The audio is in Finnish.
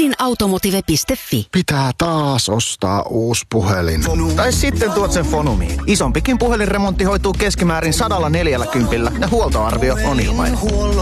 Elinautomotive.fi. Pitää taas ostaa uusi puhelin. Tai sitten tuot sen Fonumiin. Isompikin puhelinremontti hoituu keskimäärin 140 ja huoltoarvio on ilmainen.